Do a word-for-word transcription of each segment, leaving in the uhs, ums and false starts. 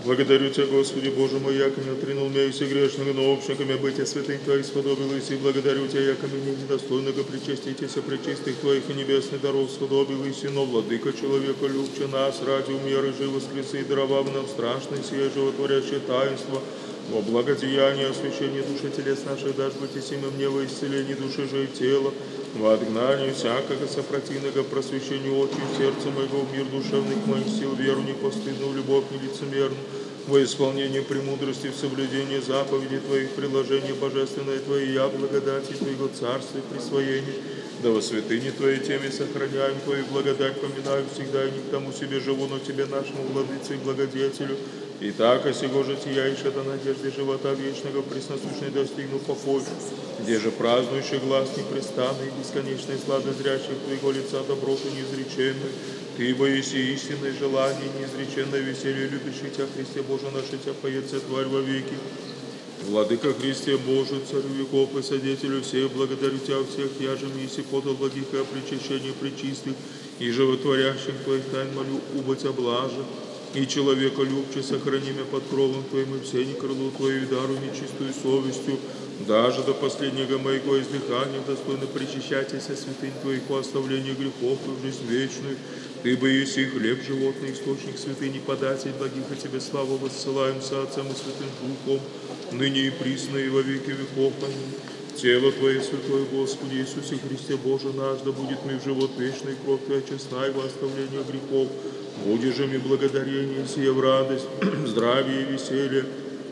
Благодарю Тебя, Господи, Боже мой, яко не отринул меня и все грешного, но общниками бытия святых Твоих сподобилась, и благодарю Тебя, яко мне недостойного причаститеся пречистых Твоих и небесных даров сподобилась, но владыка человека любче нас, ради умеры же воскресы и даровав нам страшное сие животворящее таинство, во благодеяние освящения души телес наших, дашь быть и сим мне во исцелении души же и тела, во отгнании всякого сопротивного просвещению очи сердца моего, в мир душевных моих сил, веру непостыдную, любовь нелицемерную, во исполнение премудрости, в соблюдении заповедей Твоих, приложение божественное Твое, я благодати Твоего царствия, присвоение, да во святыне Твоей теме сохраняем Твою благодать, поминаю всегда, и не к тому себе живу, но Тебе, нашему владыце и благодетелю. И так, а сего же сияешь до надежды живота вечного, пресносущный достигну покой, где же празднующий глаз непрестанный, бесконечной славы зрящих Твоего лица доброту неизреченную, Ты боиси истинное желание, неизреченное веселье, любящий Тебя, Христе Боже наш, Тебя поется тварь во веки. Владыка Христе Боже, Царю веков и Содетелю всех, благодарю Тебя всех, я же миси подал благих и причащения пречистых, и животворящих Твоих тайн молю, убыть облажа, и человека любче сохрани меня под кровом Твоим, и все крылу Твою, и дару нечистую совестью, даже до последнего моего издыхания, достойно причащайтесь святынь Твоих по оставлению грехов и в жизнь вечную. Ты бы еси хлеб животный, источник святыни, податель благих, и Тебе славу воссылаем со Отцем и Святым Духом, ныне и присно, и во веки веков. Аминь. Тело Твое, Святое Господи Иисусе Христе Боже наш, да будет ми в живот вечный, кровь Твоя честна, и во оставление грехов. Будешь же ми благодарение, сие в радость, здравие и веселье.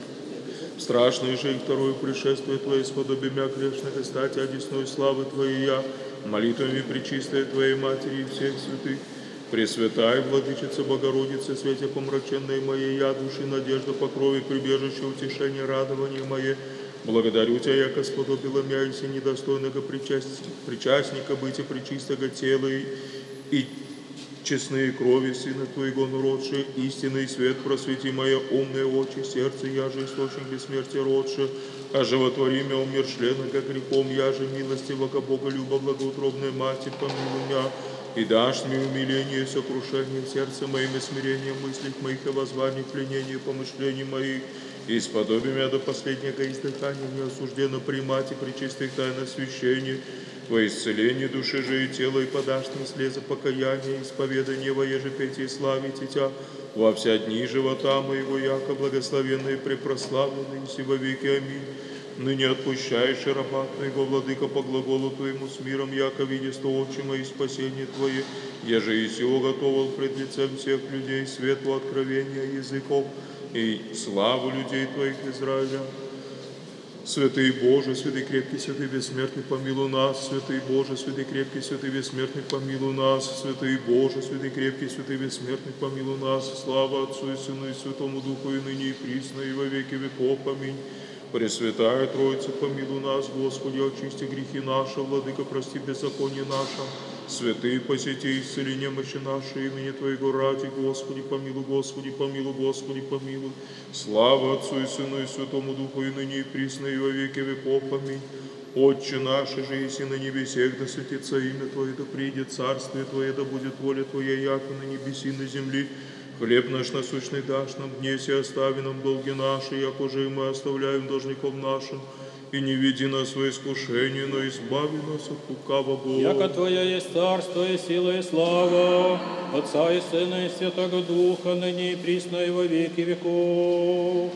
Страшное же и второе пришествие Твое, сподоби мя грешных, и стать одесной славы Твоей я, молитвами пречистой Твоей Матери и всех святых. Пресвятая Владычица Богородица, свете помраченной моей, я души, надежда, покрови, прибежище, утешение, радование мое. Благодарю Тебя, яко сподобила мя, если недостойного причастника быть и пречистого тела и, и честные крови Сына Твоего, народшие, истинный свет просвети мое умное очи, сердце, я же источник бессмертия родше, а животвори мя умершленного грехом, я же милостиво, ко Бога люба, благоутробная Матерь, помилуй мя, и дашь мне умиление и сокрушение в сердце моим и смирение мыслей моих и воззваний, пленение помышлений моих, и сподоби мя до последнего издыхания неосужденно примать и причистых тайн освящения, во исцеление души же и тела, и подашь мне слезы покаяния, исповедание во еже петь и славить Тебя, во вся дни живота моего, яко благословенный и препрославленный, и во веки. Аминь. Ныне отпущаешь раба Твоего, владыка, по глаголу Твоему с миром, яко видишь то очи мои спасение Твое, еже и сего готовил пред лицем всех людей, светло откровения языков и славу людей Твоих Израиля. Святый Боже, святый крепкий, святый бессмертный, помилуй нас. Святый Боже, святый крепкий, святый бессмертный, помилуй нас. Святый Боже, святый крепкий, святый бессмертный, помилуй нас. Слава Отцу и Сыну и Святому Духу, и ныне и присно, и во веки веков. Аминь. Пресвятая Троица, помилуй нас, Господи, очисти грехи наши, Владыка, прости беззаконие наше. Святые, посети, исцели немощи наши, имени Твоего ради, Господи, помилуй, Господи, помилуй, Господи, помилуй. Слава Отцу и Сыну и Святому Духу, и ныне и присно, и во веки веков. Аминь. Отче наш, же еси на небесех, да святится имя Твое, да придет царствие Твое, да будет воля Твоя, яко на небеси, на земли. Хлеб наш насущный дашь нам днесь, и остави нам долги наши, яко же и мы оставляем должником нашим. И не веди нас в искушение, но избави нас от лукавого. Яко Твое есть царство, и сила, и слава, Отца и Сына, и Святого Духа, ныне и присно, и во веки веков.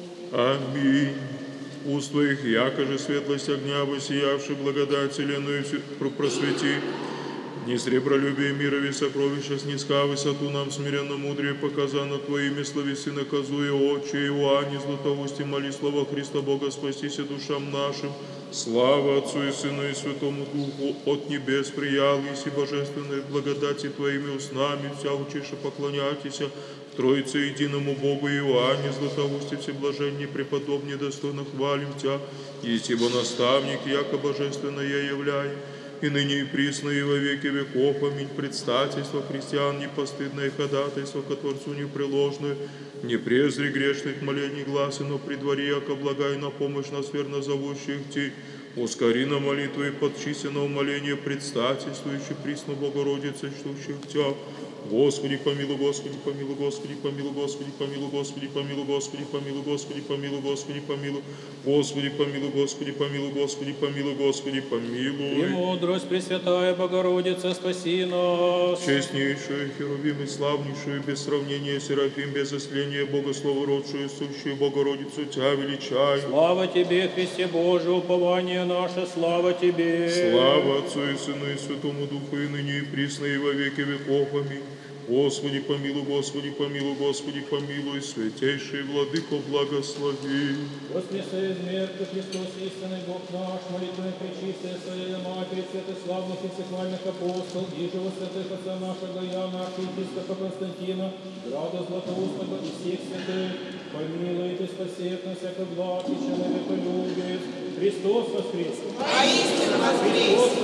Аминь. Уст Твоих, яко же светлость огня, воссиявший благодать вселенную просвети, не сребролюбие мирови сокровища снизка высоту нам смиренно мудрее показано Твоими словеси наказуя Отче Иоанне Златоусте, моли слова Христа Бога, спастися душам нашим. Слава Отцу и Сыну и Святому Духу, от небес приял, еси божественной благодати Твоими устнами, вся учиша поклоняйтеся Троице единому Богу. Иоанне Златоусте, всеблаженней преподобней, достойно хвалим Тя, еси бо наставник, яко божественное являем. И ныне и присно, и во веки веков. Аминь. Предстательство христиан непостыдное, ходатайство ко Творцу непреложное, не презри грешных молений глаз, но предвари, яко благай на помощь нас верно зовущих Ти. Ускори на молитву и подчисти на умоление предстательствующих присно Богородицы, чтущих Тя. Господи, помилуй, Господи, помилуй, Господи, помилуй, Господи, помилуй, Господи, помилуй, Господи, помилуй, Господи, помилуй, Господи, помилуй, Господи, помилуй, Господи, помилуй, Господи, помилуй, Господи, помилуй. Премудрость, Пресвятая Богородица, спаси нас. Честнейшую, Херувим и славнейшую, без сравнения, Серафим, без осления, Богослову родшую, сущую Богородицу, Тебя величай. Слава Тебе, Христе Божий, упование наше, слава Тебе. Слава Отцу и Сыну и Святому Духу, и ныне, и присно, и во веки веков. Аминь. Господи, помилуй, Господи, помилуй, Господи, помилуй, святейший Владыко, благослови. Воскресай из мертвых, Христос, истинный Бог наш, молитвами пречистая Своей Матери, святославных и всехвальных апостол, и живо святых отца нашего Иоанна, архиепископа Константина, Града Златоустого и всех святых, помилуй и спаси от нас всякого благ и человеколюбец. Христос воскрес! Воистину воскрес! Христос